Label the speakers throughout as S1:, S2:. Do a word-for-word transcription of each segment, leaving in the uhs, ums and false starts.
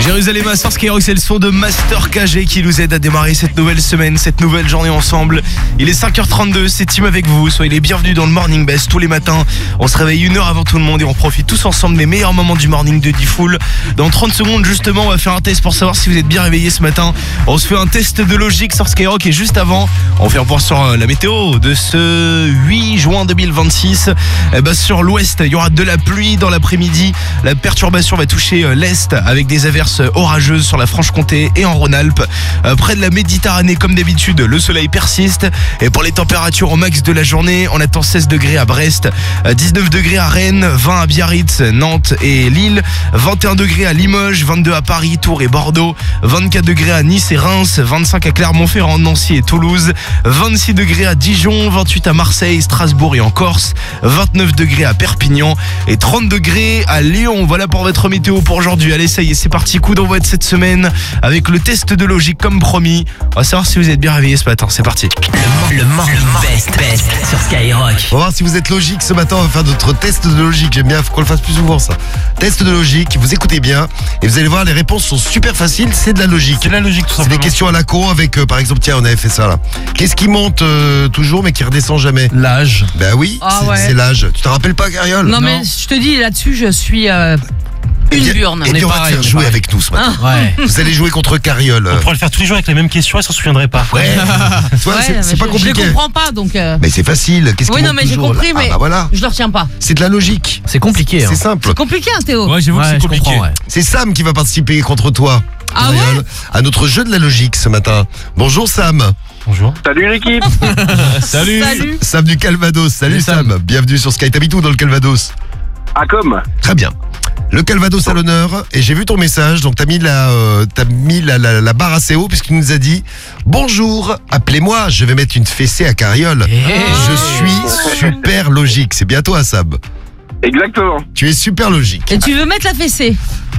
S1: Jérusalem sur Skyrock, c'est le son de Master K G qui nous aide à démarrer cette nouvelle semaine, cette nouvelle journée ensemble. Il est cinq heures trente-deux, c'est Tim avec vous. Soyez les bienvenus dans le Morning Best. Tous les matins, on se réveille une heure avant tout le monde et on profite tous ensemble des meilleurs moments du morning de D-Fool. Dans trente secondes, justement, on va faire un test pour savoir si vous êtes bien réveillé ce matin. On se fait un test de logique sur Skyrock et juste avant, on fait un point sur la météo de ce huit juin deux mille vingt-six. Eh ben, sur l'ouest, il y aura de la pluie dans l'après-midi. La perturbation va toucher l'est avec des averses orageuses sur la Franche-Comté et en Rhône-Alpes. Euh, près de la Méditerranée, comme d'habitude, le soleil persiste. Et pour les températures au max de la journée, on attend seize degrés à Brest, dix-neuf degrés à Rennes, vingt à Biarritz, Nantes et Lille, vingt et un degrés à Limoges, vingt-deux à Paris, Tours et Bordeaux, vingt-quatre degrés à Nice et Reims, vingt-cinq à Clermont-Ferrand, Nancy et Toulouse, vingt-six degrés à Dijon, vingt-huit à Marseille, Strasbourg et en Corse, vingt-neuf degrés à Perpignan et trente degrés à Lyon. Voilà pour votre météo pour aujourd'hui. Allez, ça y est, c'est parti, coup d'envoi de cette semaine avec le test de logique comme promis. On va savoir si vous êtes bien réveillés ce matin, c'est parti.
S2: Le Morning Best, Best sur Skyrock.
S3: On va voir si vous êtes logique ce matin, on va faire notre test de logique. J'aime bien, faut qu'on le fasse plus souvent ça. Test de logique, vous écoutez bien et vous allez voir, les réponses sont super faciles, c'est de la logique.
S4: C'est de la logique tout
S3: C'est
S4: simplement.
S3: des questions à la con avec, euh, par exemple, tiens, on avait fait ça là. Qu'est-ce qui monte euh, toujours mais qui redescend jamais?
S4: L'âge.
S3: Ben oui,
S5: Ah
S3: c'est,
S5: ouais.
S3: c'est l'âge. Tu te rappelles pas, Cariole?
S5: Non, mais je te dis, là-dessus, je suis euh, une
S3: Viens-
S5: burne.
S3: Et
S4: On est
S3: on va te
S4: pareil,
S3: faire
S4: on est
S3: jouer
S4: pareil.
S3: avec nous ce matin.
S4: Ouais.
S3: Vous allez jouer contre Cariole.
S4: On pourrait le faire tous les jours avec les mêmes questions, elle s'en souviendrait pas.
S3: Ouais. Toi,
S5: Ouais,
S3: c'est,
S5: mais
S3: c'est pas
S5: je,
S3: compliqué.
S5: Je les comprends pas, donc. euh,
S3: Mais c'est facile. Qu'est-ce
S5: Oui,
S3: qui
S5: non,
S3: monte
S5: mais j'ai
S3: toujours,
S5: compris,
S3: là?
S5: mais-
S3: Ah bah voilà.
S5: Je le retiens pas.
S3: C'est de la logique.
S4: C'est compliqué. Hein.
S3: C'est simple.
S5: C'est compliqué, hein, Théo.
S4: Ouais, j'avoue que
S1: Ouais,
S4: c'est
S1: je
S4: compliqué.
S1: comprends, ouais.
S3: C'est Sam qui va participer contre toi,
S5: Ah
S3: Cariole, à notre jeu de la logique ce matin. Bonjour Sam.
S4: Bonjour.
S6: Salut l'équipe.
S1: Salut.
S5: Salut.
S3: Sam du Calvados. Salut,
S4: Salut,
S3: Sam. Bienvenue sur Sky. T'habites où dans le Calvados?
S6: Ah comme.
S3: Très bien. Le Calvados à l'honneur, et j'ai vu ton message, donc t'as mis la, euh, t'as mis la, la, la barre assez haut puisqu'il nous a dit bonjour, appelez-moi, je vais mettre une fessée à Cariole. Je suis super logique. C'est bien toi, Sam.
S6: Exactement.
S3: Tu es super logique.
S5: Et tu veux mettre la fessée?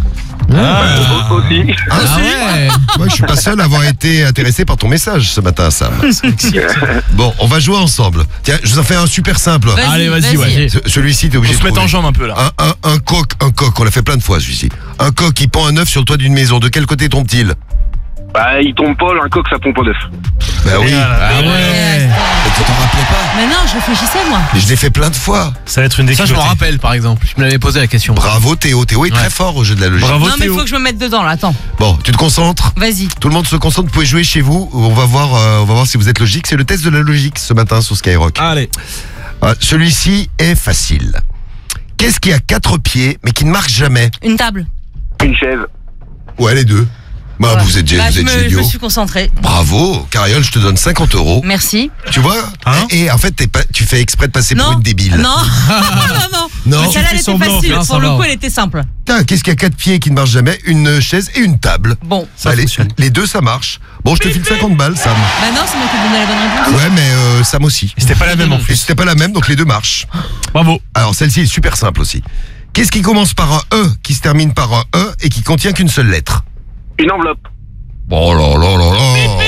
S6: Au- Aussi.
S3: Ah,
S4: Ah ouais.
S3: Moi, je suis pas seul à avoir été intéressé par ton message ce matin, Sam. Bon, on va jouer ensemble. Tiens, je vous en fais un super simple.
S5: Vas-y,
S1: Allez, vas-y, ouais.
S3: Ce- Celui-ci, t'es
S1: On
S3: obligé
S1: se
S3: de
S1: met en
S3: trouver.
S1: jambe un peu là.
S3: Un, un, un coq, un coq, on l'a fait plein de fois celui-ci. Un coq qui pend un œuf sur le toit d'une maison. De quel côté tombe-t-il?
S6: Bah il tombe pas, un coq ça pompe pas d'œuf.
S3: Bah oui.
S1: Ah ouais.
S3: Mais tu t'en rappelais pas?
S5: Mais non, je réfléchissais, moi.
S3: Mais je l'ai fait plein de fois.
S4: Ça va être une des
S1: Ça, je m'en rappelle par exemple. Je me l'avais posé la question.
S3: Bravo Théo. Théo est très
S1: Ouais.
S3: fort au jeu de la logique.
S1: Bravo
S5: Non, mais il
S1: Théo.
S5: faut que je me mette dedans, là. Attends.
S3: Bon, tu te concentres.
S5: Vas-y.
S3: Tout le monde se concentre. Vous pouvez jouer chez vous. On va voir, euh, on va voir si vous êtes logique. C'est le test de la logique ce matin sur Skyrock.
S1: Allez.
S3: Euh, celui-ci est facile. Qu'est-ce qui a quatre pieds mais qui ne marche jamais?
S5: Une table.
S6: Une chaise.
S3: Ouais, les deux. Bah,
S5: Ouais.
S3: vous êtes,
S5: Bah,
S3: vous
S5: je,
S3: êtes
S5: me, je
S3: géniaux.
S5: me suis concentrée.
S3: Bravo, Cariole, je te donne cinquante euros.
S5: Merci.
S3: Tu vois?
S4: Hein
S3: et, et en fait, t'es pas, tu fais exprès de passer pour
S5: Non.
S3: une débile.
S5: Non. non, non.
S3: Non.
S5: Mais celle-là, elle était
S1: semblant,
S5: facile.
S1: hein,
S5: Pour
S1: ça
S5: le
S1: va.
S5: coup, elle était simple.
S3: Putain, qu'est-ce qui a quatre pieds et qui ne marche jamais? Une chaise et une table.
S5: Bon.
S4: Ça
S3: Allez,
S4: fonctionne.
S3: les deux, ça marche. Bon, je te file cinquante balles, Sam.
S5: Bah non, c'est moi qui ai donné la bonne réponse.
S3: Ouais, mais euh, Sam aussi.
S4: C'était pas la même en
S3: Et
S4: plus.
S3: c'était pas la même, donc les deux marchent.
S4: Bravo.
S3: Alors, celle-ci est super simple aussi. Qu'est-ce qui commence par un E, qui se termine par un E et qui contient qu'une seule lettre?
S6: Une enveloppe.
S3: Oh là là là là.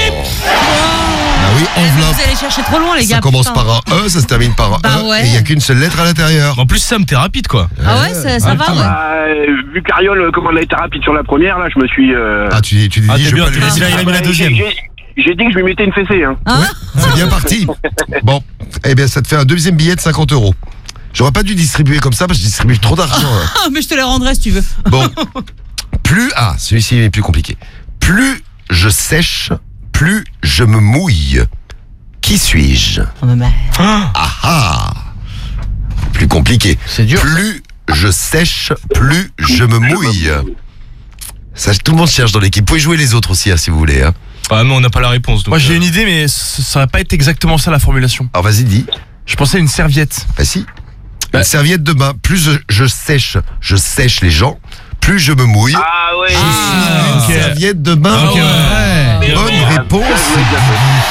S3: Ah oui,
S5: Eh,
S3: enveloppe.
S5: Vous allez chercher trop loin, les gars.
S3: Ça commence
S5: putain.
S3: par un E, ça se termine par un
S5: Bah
S3: E,
S5: ouais.
S3: et il n'y a qu'une seule lettre à l'intérieur.
S1: En plus Sam, t'es rapide quoi.
S5: Ah ouais, ça, ça
S1: Ouais,
S5: va,
S1: putain,
S5: ouais.
S6: Bah, euh, vu Cariole, comme elle a été rapide sur la première, là, je me suis. Euh...
S3: Ah, tu, tu dis,
S1: Ah,
S3: je
S1: t'es
S3: vais
S1: bien,
S3: pas
S1: t'es
S3: lui
S1: bien.
S3: laisser.
S4: Il a, il a mis la
S6: bah,
S4: deuxième.
S6: j'ai- J'ai j'ai dit que je lui mettais une fessée. Hein.
S5: Hein
S3: C'est bien parti. Bon, eh bien, ça te fait un deuxième billet de cinquante euros. J'aurais pas dû distribuer comme ça parce que je distribue trop d'argent. là.
S5: Ah, mais je te les rendrai si tu veux.
S3: Bon, plus... Ah, celui-ci est plus compliqué. Plus je sèche, plus je me mouille. Qui suis-je?
S5: Oh, mais merde.
S3: Ah ah. Plus compliqué.
S1: C'est dur.
S3: Plus je sèche, plus je me mouille. Ça, tout le monde cherche dans l'équipe. Vous pouvez jouer les autres aussi, hein, si vous voulez. Hein.
S1: Ah mais on n'a pas la réponse. Donc,
S4: Moi j'ai
S1: euh,
S4: une idée, mais ça ça va pas être exactement ça la formulation.
S3: Alors vas-y, dis.
S4: Je pensais à une serviette.
S3: Bah si.
S1: Bah.
S3: Une serviette de bain. Plus je, je sèche, je sèche les gens, plus je me mouille.
S6: Ah ouais.
S3: Je suis une
S4: ok.
S3: serviette de bain.
S1: Ok, ouais.
S3: Bonne
S6: Ah,
S3: réponse.
S6: bien joué, bien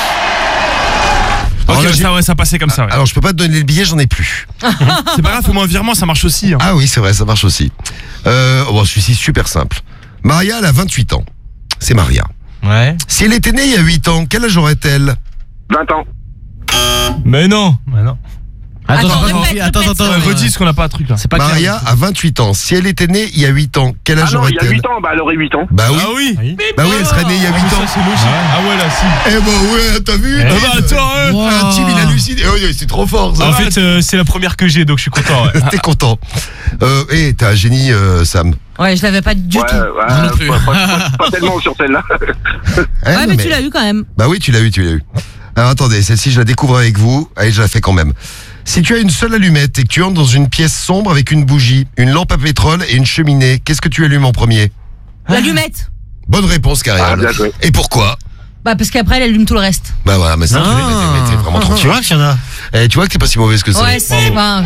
S6: joué.
S4: Ok,
S3: Alors là, j'ai-
S4: ça, ouais, ça passait comme ça. Ouais.
S3: Alors je peux pas te donner le billet, j'en ai plus.
S4: C'est pas grave, fais-moi un virement, ça marche aussi. Hein.
S3: Ah oui, c'est vrai, ça marche aussi. Euh, bon, celui-ci super simple. Maria, elle a vingt-huit ans. C'est Maria.
S4: Ouais.
S3: Si elle était née il y a huit ans, quel âge aurait-elle?
S6: vingt ans.
S1: Mais non.
S4: Ouais, non.
S5: Attends,
S1: Attends,
S5: répète,
S1: attends,
S5: répète.
S1: attends, attends,
S4: Ouais,
S1: euh,
S4: redis ce qu'on n'a pas un truc là.
S1: C'est pas
S3: Maria
S1: clair.
S3: a vingt-huit ans. Si elle était née il y a huit ans, quel
S6: Ah
S3: âge
S6: non, il y a
S3: aurait-elle?
S6: huit ans, bah elle aurait huit ans.
S3: Bah oui.
S4: Ah oui.
S3: Bah oui, elle serait née il y a huit ans.
S4: Ça c'est logique. Ah ouais là si.
S3: Eh bah ouais, t'as vu?
S4: Ah bah attends. euh.
S1: Wow.
S3: Ah, Tim, il hallucine. Oh, c'est trop fort, ça.
S4: En fait euh, c'est la première que j'ai donc je suis content. Ouais.
S3: T'es content. Euh, eh, t'es un génie, euh, Sam.
S5: Ouais, je l'avais pas du
S6: Ouais,
S5: tout.
S6: ouais,
S1: Moi non plus.
S6: pas, pas- pas tellement sur celle-là.
S3: Eh,
S5: Ouais,
S3: non,
S5: mais tu l'as eu quand même.
S3: Bah oui, tu l'as eu, tu l'as eu. Alors attendez, celle-ci, je la découvre avec vous. Allez, je la fais quand même. Si tu as une seule allumette et que tu entres dans une pièce sombre avec une bougie, une lampe à pétrole et une cheminée, qu'est-ce que tu allumes en premier?
S5: L'allumette.
S3: Bonne réponse,
S6: Ah,
S3: Cariole.
S6: bien joué.
S3: Et pourquoi?
S5: Bah, parce qu'après, elle allume tout le reste.
S3: Bah voilà, mais ça,
S1: Ah.
S3: tu l'as t'es vraiment
S1: Tu
S3: tranquille.
S1: vois qu'il y en a.
S3: Eh, tu vois que t'es pas si mauvaise que ça.
S5: Ouais, c'est pas.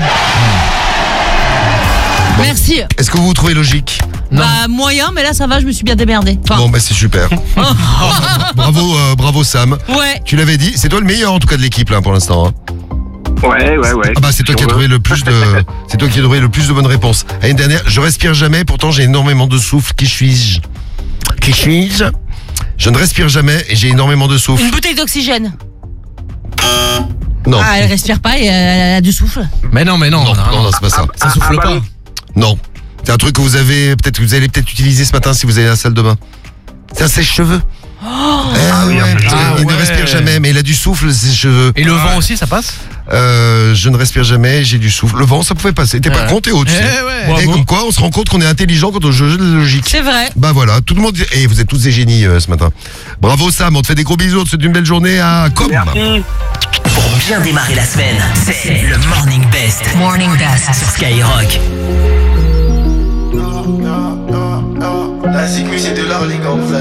S5: Merci.
S3: Est-ce que vous vous trouvez logique?
S5: Bah, moyen, mais là, ça va, je me suis bien démerdée. Enfin,
S3: Bon, bah c'est super. bravo, euh, bravo Sam.
S5: ouais.
S3: Tu l'avais dit, c'est toi le meilleur en tout cas de l'équipe là pour l'instant. hein.
S6: Ouais, ouais, ouais.
S3: Ah bah c'est toi qui as trouvé le plus de, c'est toi qui as trouvé le plus de bonnes réponses. Et une dernière, je respire jamais, pourtant j'ai énormément de souffle. Qui suis-je? Qui suis-je? Je ne respire jamais et j'ai énormément de souffle.
S5: Une bouteille d'oxygène.
S3: Non.
S5: Ah, elle respire pas et elle a du souffle.
S1: Mais non, mais non.
S3: Non, non, non, c'est pas ça.
S1: Ça souffle
S6: Ah,
S1: pas.
S6: bah,
S3: Non. C'est un truc que vous avez peut-être, que vous allez peut-être utiliser ce matin si vous allez à la salle de bain. C'est un sèche-cheveux. Eh
S6: oui,
S3: ouais,
S6: un peu.
S1: Ah
S3: il ne
S1: ouais.
S3: respire jamais, mais il a du souffle, ses cheveux.
S1: Et le vent aussi, ça passe?
S3: Euh, je ne respire jamais, j'ai du souffle. Le vent, ça pouvait passer. T'es pas
S1: Ouais.
S3: con, t'es haut, tu
S1: Eh
S3: sais.
S1: ouais.
S3: Et comme quoi, on se rend compte qu'on est intelligent quand on joue de logique.
S5: C'est vrai.
S3: Bah voilà, tout le monde. Et vous êtes tous des génies euh, ce matin. Bravo Sam, on te fait des gros bisous, on te souhaite une belle journée à Com.
S6: Merci.
S2: Pour bien démarrer la semaine, c'est le Morning Best. Morning Best sur Skyrock.
S3: La sécu, c'est de l'art, les gars.